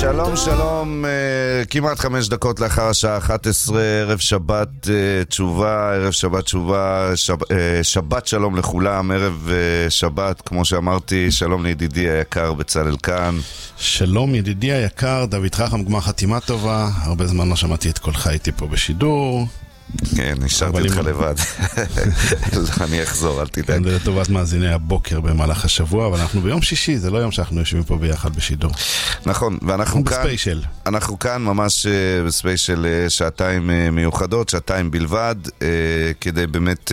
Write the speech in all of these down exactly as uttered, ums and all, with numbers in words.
שלום שלום, כמעט חמש דקות לאחר השעה אחת עשרה, ערב שבת תשובה, ערב שבת תשובה, שב, שבת שלום לכולם, ערב שבת, כמו שאמרתי, שלום לידידי היקר בצלאל כאן. שלום ידידי היקר, דוד חכם, גמר חתימה טובה, הרבה זמן לא שמעתי את קולך איתי פה בשידור. כן, נשארתי אותך לבד. אני אחזור, אל תדאג. זה לטובת מאזיני הבוקר במהלך השבוע, אבל אנחנו ביום שישי, זה לא יום שאנחנו יושבים פה ביחד בשידור. נכון, ואנחנו כאן, בספיישל. אנחנו כאן ממש בספיישל שעתיים מיוחדות, שעתיים בלבד, כדי באמת,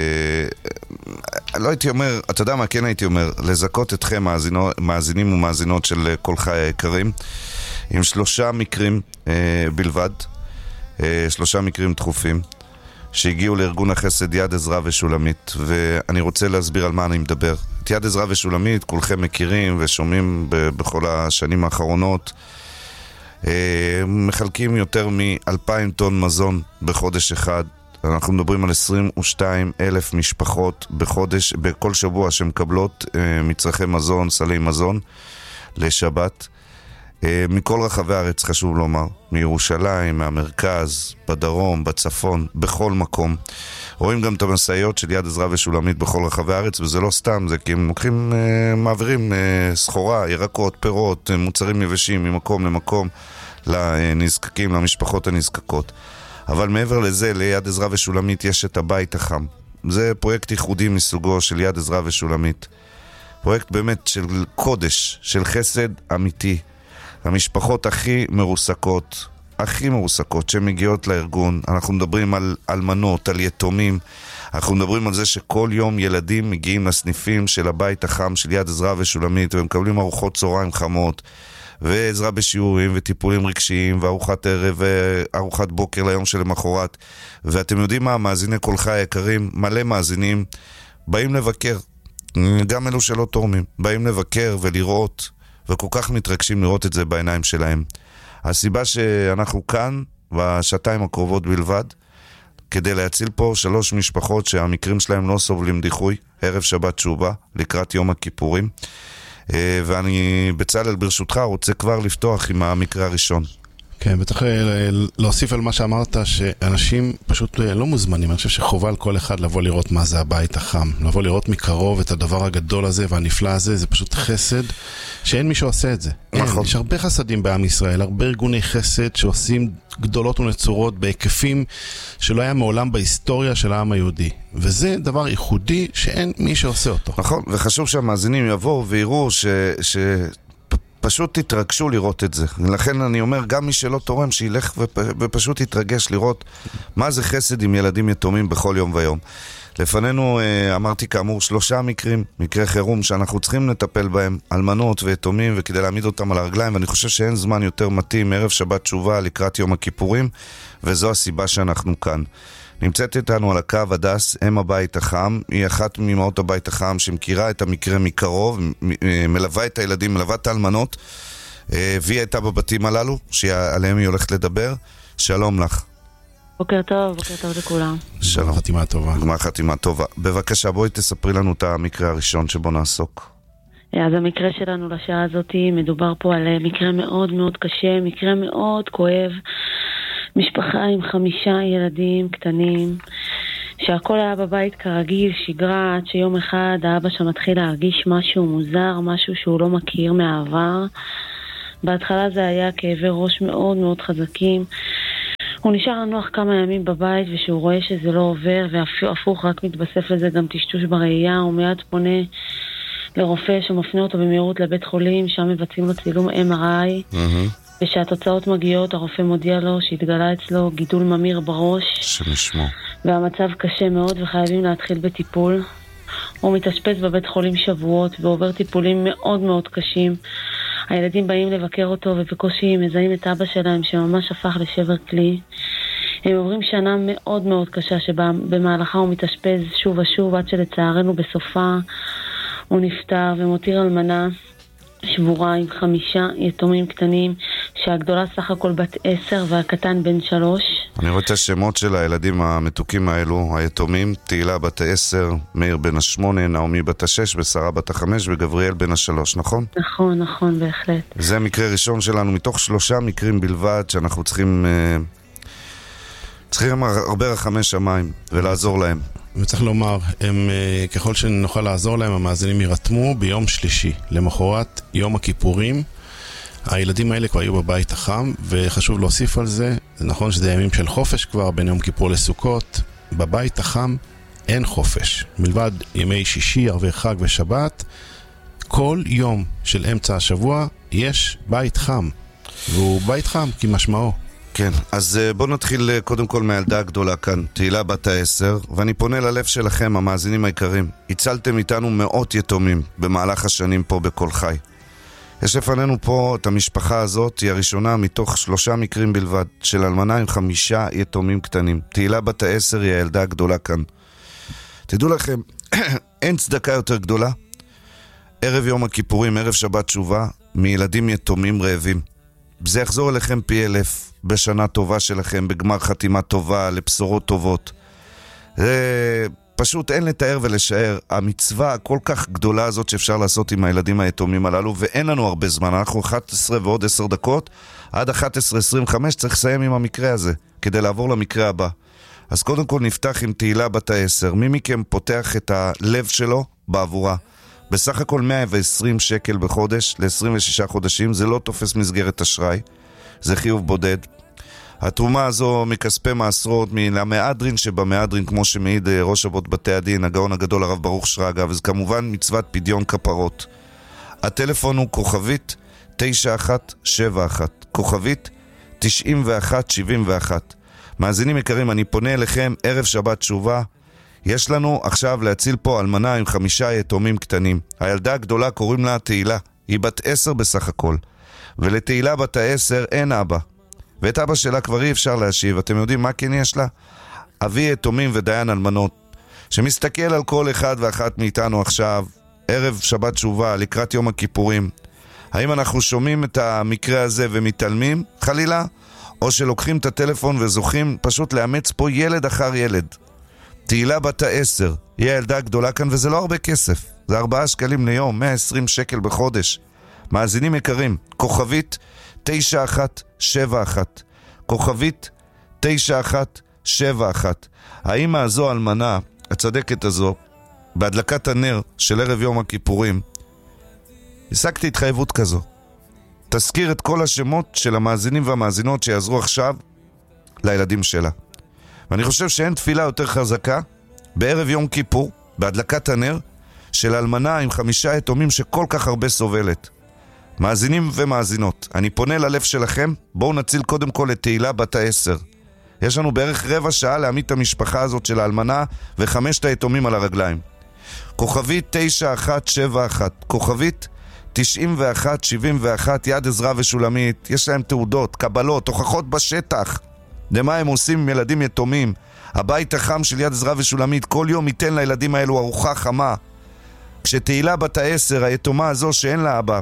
לא הייתי אומר, אתה יודע מה כן הייתי אומר, לזכות אתכם מאזינים ומאזינות של כל חיי היקרים, עם שלושה מקרים בלבד, שלושה מקרים דחופים שהגיעו לארגון החסד יד עזרא ושולמית, ואני רוצה להסביר על מה אני מדבר. את יד עזרא ושולמית כולכם מכירים ושומעים בכל השנים האחרונות. מחלקים יותר מאלפיים טון מזון בחודש אחד. אנחנו מדברים על עשרים ושתיים אלף משפחות בחודש, בכל שבוע שמקבלות מצרכי מזון, סלי מזון לשבת. מכל רחבי הארץ, חשוב לומר, מירושלים, מהמרכז, בדרום, בצפון, בכל מקום. רואים גם את המסעיות של יד עזרא ושולמית בכל רחבי הארץ, וזה לא סתם, זה כי הם לוקחים, מעבירים סחורה, ירקות, פירות, מוצרים יבשים ממקום למקום לנזקקים, למשפחות הנזקקות. אבל מעבר לזה, ליד עזרא ושולמית יש את הבית החם. זה פרויקט ייחודי מסוגו של יד עזרא ושולמית. פרויקט באמת של קודש, של חסד אמיתי. המשפחות הכי מרוסקות, הכי מרוסקות שמגיעות לארגון, אנחנו מדברים על אלמנות, על יתומים, אנחנו מדברים על זה שכל יום ילדים מגיעים לסניפים של הבית החם של יד עזרא ושולמית, והם מקבלים ארוחות צהריים חמות, ועזרה בשיעורים וטיפולים רגשיים, וארוחת ערב וארוחת בוקר ליום שלמחרת. ואתם יודעים מה, מאזיני כל חיי היקרים, מלא מאזינים, באים לבקר, גם אלו שלא תורמים, באים לבקר ולראות, וכל כך מתרגשים לראות את זה בעיניים שלהם. הסיבה שאנחנו כאן בשעתיים הקרובות בלבד, כדי להציל פה שלוש משפחות שהמקרים שלהם לא סובלים דיחוי, ערב שבת תשובה, לקראת יום הכיפורים. ואני בצלאל ברשותך רוצה כבר לפתוח עם המקרה הראשון. כן, בטח להוסיף על מה שאמרת, שאנשים פשוט לא מוזמנים. אני חושב שחובה על כל אחד לבוא לראות מה זה הבית החם, לבוא לראות מקרוב את הדבר הגדול הזה והנפלא הזה. זה פשוט חסד שאין מי שעושה את זה. נכון. יש הרבה חסדים בעם ישראל, הרבה ארגוני חסד שעושים גדולות ונצורות בהיקפים שלא היה מעולם בהיסטוריה של העם היהודי, וזה דבר ייחודי שאין מי שעושה אותו. נכון, וחשוב שהמאזינים יבואו ויראו ש... ש... פשוט תתרגשו לראות את זה. לכן אני אומר, גם מי שלא תורם, שילך ופ... ופשוט יתרגש לראות מה זה חסד עם ילדים יתומים בכל יום ויום. לפנינו, אמרתי כאמור, שלושה מקרים, מקרי חירום שאנחנו צריכים לטפל בהם, אלמנות ויתומים, וכדי להעמיד אותם על הרגליים, ואני חושב שאין זמן יותר מתאים, ערב שבת תשובה לקראת יום הכיפורים, וזו הסיבה שאנחנו כאן. נמצאת איתנו על הקו הדס, אם הבית החם, היא אחת ממאות הבית החם שמכירה את המקרה מקרוב, מלווה את הילדים, מלווה את האלמנות, והיא הייתה בבתים הללו, שעליהם היא הולכת לדבר. שלום לך. בוקר טוב, בוקר טוב לכולם. שלום. גמר חתימה טובה. גמר חתימה טובה. בבקשה, בואי תספרי לנו את המקרה הראשון שבו נעסוק. אז המקרה שלנו לשעה הזאת, מדובר פה על מקרה מאוד מאוד קשה, מקרה מאוד כואב. משפחה עם חמישה ילדים קטנים, שהכל היה בבית כרגיל, שגרה, עד שיום אחד האבא שם מתחיל להרגיש משהו מוזר, משהו שהוא לא מכיר מהעבר. בהתחלה זה היה כאבי ראש מאוד מאוד חזקים. הוא נשאר לנוח כמה ימים בבית, ושהוא רואה שזה לא עובר, והפוך רק מתבסף לזה גם טשטוש בראייה. הוא מיד פונה לרופא שמפנה אותו במהירות לבית חולים, שם מבצעים לו צילום אם אר איי. Mm-hmm. ושהתוצאות מגיעות, הרופא מודיע לו שהתגלה אצלו גידול ממיר בראש. שנשמע. והמצב קשה מאוד וחייבים להתחיל בטיפול. הוא מתאשפז בבית חולים שבועות ועובר טיפולים מאוד מאוד קשים. הילדים באים לבקר אותו ובקושי מזהים את אבא שלהם שממש הפך לשבר כלי. הם עוברים שנה מאוד מאוד קשה שבמהלכה הוא מתאשפז שוב ושוב עד שלצערנו בסופה הוא נפטר ומותיר אלמנה שבורה עם חמישה יתומים קטנים, שהגדולה סך הכל בת עשר והקטן בן שלוש. אני רואה את השמות של הילדים המתוקים האלו, היתומים, תהילה בת העשר, מאיר בן השמונה, נעמי בת השש, ושרה בת החמש, וגבריאל בן השלוש, נכון? נכון, נכון, בהחלט. זה מקרה ראשון שלנו, מתוך שלושה מקרים בלבד, שאנחנו צריכים, צריכים הרבה רחמי שמיים, ולעזור להם. וצריך לומר, הם, ככל שנוכל לעזור להם, המאזינים ירתמו ביום שלישי, למחרת יום הכיפורים. הילדים האלה כבר היו בבית החם, וחשוב להוסיף על זה, זה נכון שזה ימים של חופש כבר, בין יום כיפור לסוכות. בבית החם אין חופש. מלבד ימי שישי, ערבי חג ושבת, כל יום של אמצע השבוע יש בית חם. והוא בית חם כמשמעו. כן, אז בואו נתחיל קודם כל מהילדה הגדולה כאן, תהילה בת העשר, ואני פונה ללב שלכם, המאזינים היקרים. הצלתם איתנו מאות יתומים במהלך השנים פה בכל חי. יש לפנינו פה את המשפחה הזאת, היא הראשונה מתוך שלושה מקרים בלבד, של אלמנה עם חמישה יתומים קטנים. תהילה בת העשר היא הילדה הגדולה כאן. תדעו לכם, אין צדקה יותר גדולה. ערב יום הכיפורים, ערב שבת תשובה, מילדים יתומים רעבים. זה יחזור אליכם פי אלף, בשנה טובה שלכם, בגמר חתימה טובה, לבשורות טובות. זה פשוט אין לתאר ולשער, המצווה הכל כך גדולה הזאת שאפשר לעשות עם הילדים היתומים הללו, ואין לנו הרבה זמן, אנחנו אחת עשרה ועוד עשר דקות, עד אחת עשרה עשרים וחמש צריך לסיים עם המקרה הזה, כדי לעבור למקרה הבא. אז קודם כל נפתח עם תהילה בת העשר, מי מכם פותח את הלב שלו בעבורה? בסך הכל מאה ועשרים שקל בחודש, ל-עשרים ושישה חודשים, זה לא תופס מסגרת אשראי, זה חיוב בודד. התרומה הזו מכספי מעשרות, מהמאדרין שבמאדרין, כמו שמעיד ראש אבות בתי הדין, הגאון הגדול הרב ברוך שרגא, וזה כמובן מצוות פדיון כפרות. הטלפון הוא כוכבית תשע אחת שבע אחת, כוכבית תשעים ואחת שבעים ואחת. מאזינים יקרים, אני פונה אליכם ערב שבת תשובה. יש לנו עכשיו להציל פה אלמנה עם חמישה יתומים קטנים. הילדה הגדולה קוראים לה תהילה, היא בת עשר בסך הכל, ולתהילה בת העשר אין אבא, ואת אבא שלה כבר אי אפשר להשיב. אתם יודעים מה כן יש לה? אבי יתומים ודיין אלמנות, שמסתכל על כל אחד ואחת מאיתנו עכשיו, ערב שבת תשובה, לקראת יום הכיפורים. האם אנחנו שומעים את המקרה הזה ומתעלמים, חלילה? או שלוקחים את הטלפון וזוכים פשוט לאמץ פה ילד אחר ילד. תהילה בת העשר, היא הילדה הגדולה כאן, וזה לא הרבה כסף. זה ארבעה שקלים ליום, מאה ועשרים שקל בחודש. מאזינים יקרים, כוכבית תשע אחת שבע אחת, כוכבית תשע אחת שבע אחת. האמא הזו, אלמנה, הצדקת הזו, בהדלקת הנר של ערב יום הכיפורים, השגתי התחייבות כזו. תזכיר את כל השמות של המאזינים והמאזינות שיעזרו עכשיו לילדים שלה. ואני חושב שאין תפילה יותר חזקה בערב יום כיפור, בהדלקת הנר של אלמנה עם חמישה יתומים שכל כך הרבה סובלת. מאזינים ומאזינות, אני פונה ללב שלכם, בואו נציל קודם כל את תהילה בת העשר. יש לנו בערך רבע שעה להעמיד את המשפחה הזאת של האלמנה וחמשת היתומים על הרגליים. כוכבית תשע אחת שבע אחת, כוכבית תשעים ואחת שבעים ואחת, יד עזרא ושולמית, יש להם תעודות, קבלות, הוכחות בשטח. למה הם עושים עם ילדים יתומים? הבית החם של יד עזרא ושולמית כל יום ייתן לילדים האלו ארוחה חמה. כשתהילה בת העשר, היתומה הזו שאין לה אבא,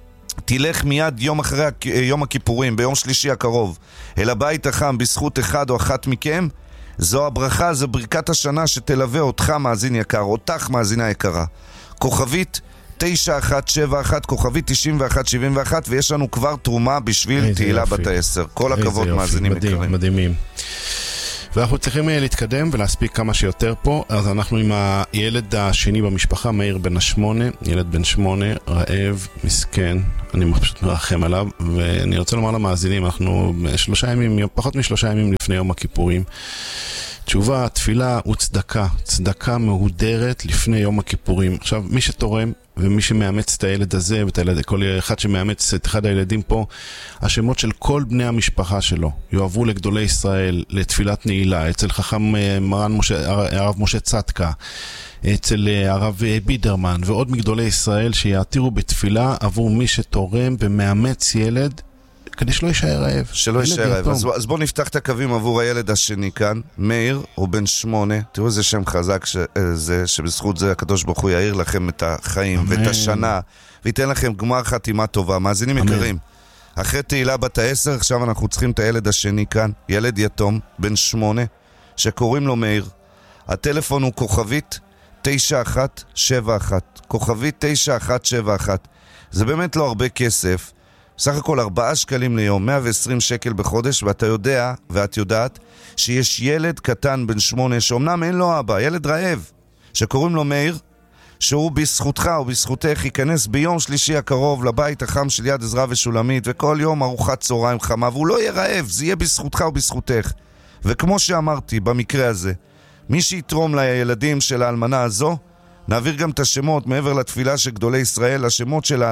תלך מיד יום אחרי יום הכיפורים, ביום שלישי הקרוב, אל הבית החם בזכות אחד או אחת מכם, זו הברכה, זו ברכת השנה שתלווה אותך מאזין יקר, אותך מאזינה יקרה. כוכבית תשע אחת שבע אחת, כוכבית תשעים ואחת שבעים ואחת, ויש לנו כבר תרומה בשביל תהילה בת העשר. כל הכבוד מאזינים יקרים. מדהים, מדהימים. ואנחנו צריכים להתקדם ולהספיק כמה שיותר פה. אז אנחנו עם הילד השני במשפחה, מאיר בן השמונה, ילד בן שמונה, רעב, מסכן, אני פשוט מרחם עליו, ואני רוצה לומר למאזינים, אנחנו שלושה ימים, פחות משלושה ימים לפני יום הכיפורים. תשובה, תפילה וצדקה, צדקה מהודרת לפני יום הכיפורים. עכשיו, מי שתורם ומי שמאמץ את הילד הזה, ואת הילד, כל אחד שמאמץ את אחד הילדים פה, השמות של כל בני המשפחה שלו יועברו לגדולי ישראל, לתפילת נעילה, אצל חכם מרן משה, הרב משה צדקה, אצל הרב בידרמן, ועוד מגדולי ישראל שיעתירו בתפילה עבור מי שתורם ומאמץ ילד, כדי שלא יישאר רעב. שלא יישאר רעב. אז, אז בואו נפתח את הקווים עבור הילד השני כאן. מאיר הוא בן שמונה. תראו איזה שם חזק שזה, שבזכות זה הקדוש ברוך הוא יאיר לכם את החיים אמן. ואת השנה, וייתן לכם גמר חתימה טובה. מאזינים יקרים, אחרי תהילה בת העשר, עכשיו אנחנו צריכים את הילד השני כאן, ילד יתום, בן שמונה, שקוראים לו מאיר. הטלפון הוא כוכבית תשע אחת שבע אחת, כוכבית תשע אחת שבע אחת. זה באמת לא הרבה כסף, סך הכל ארבעה שקלים ליום, מאה ועשרים שקל בחודש, ואתה יודע, ואת יודעת, שיש ילד קטן בן שמונה, שאומנם אין לו אבא, ילד רעב, שקוראים לו מאיר, שהוא בזכותך או בזכותך ייכנס ביום שלישי הקרוב לבית החם של יד עזרא ושולמית, וכל יום ארוחת צהריים חמה, והוא לא יהיה רעב, זה יהיה בזכותך או בזכותך. וכמו שאמרתי, במקרה הזה, מי שיתרום לילדים של האלמנה הזו, נעביר גם את השמות מעבר לתפילה של גדולי ישראל, השמות של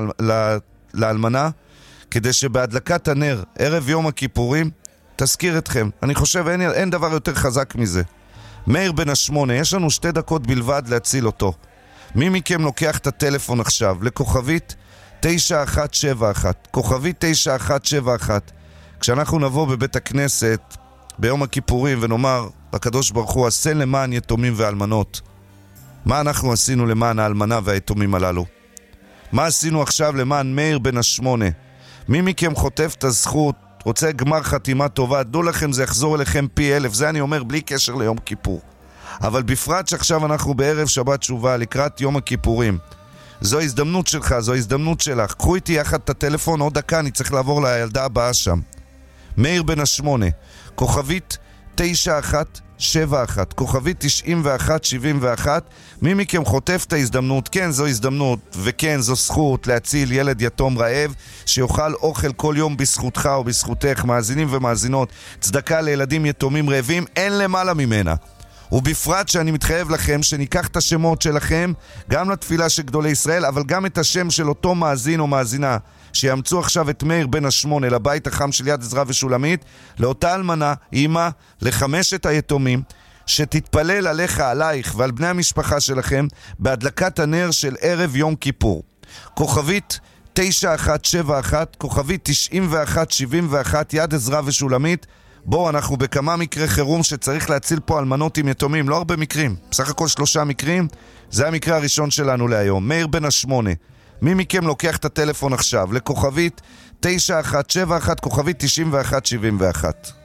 האלמנה, כדי שבהדלקת הנר, ערב יום הכיפורים, תזכיר אתכם. אני חושב, אין, אין דבר יותר חזק מזה. מאיר בן השמונה, יש לנו שתי דקות בלבד להציל אותו. מי מכם לוקח את הטלפון עכשיו לכוכבית תשע אחת שבע אחת, כוכבית תשע אחת שבע אחת. כשאנחנו נבוא בבית הכנסת ביום הכיפורים ונאמר לקדוש ברוך הוא, עשה למען יתומים ואלמנות. מה אנחנו עשינו למען האלמנה והיתומים הללו? מה עשינו עכשיו למען מאיר בן השמונה? מי מכם חוטף את הזכות, רוצה גמר חתימה טובה, דעו לכם, זה יחזור אליכם פי אלף. זה אני אומר בלי קשר ליום כיפור, אבל בפרט שעכשיו אנחנו בערב שבת תשובה לקראת יום הכיפורים. זו הזדמנות שלך, זו הזדמנות שלך. קחו איתי יחד את הטלפון, עוד דקה אני צריך לעבור לילדה הבאה שם. מאיר בן השמונה, כוכבית תשע אחת שבע אחת, כוכבית תשעים ואחת שבעים ואחת. מי מכם חוטף את ההזדמנות? כן, זו הזדמנות, וכן, זו זכות להציל ילד יתום רעב שיאכל אוכל כל יום בזכותך או בזכותך. מאזינים ומאזינות, צדקה לילדים יתומים רעבים, אין למעלה ממנה. ובפרט שאני מתחייב לכם שניקח את השמות שלכם גם לתפילה של גדולי ישראל, אבל גם את השם של אותו מאזין או מאזינה שיאמצו עכשיו את מאיר בן השמונה לבית החם של יד עזרא ושולמית, לאותה אלמנה, אמא, לחמשת היתומים, שתתפלל עליך, עלייך ועל בני המשפחה שלכם בהדלקת הנר של ערב יום כיפור. כוכבית תשע אחת שבע אחת, כוכבית תשעים ואחת שבעים ואחת, יד עזרא ושולמית. בואו, אנחנו בכמה מקרי חירום שצריך להציל פה אלמנות עם יתומים, לא הרבה מקרים, בסך הכל שלושה מקרים. זה המקרה הראשון שלנו להיום, מאיר בן השמונה. מי מכם לוקח את הטלפון עכשיו לכוכבית תשע אחת שבע אחת, כוכבית תשעים ואחת שבעים ואחת?